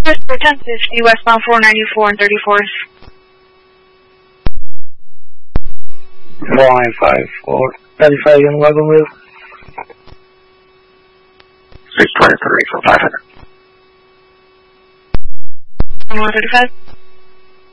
For 1050 westbound 494 and 34th. 4954. 35 in Wagon Wheel. 623 for 500. 135.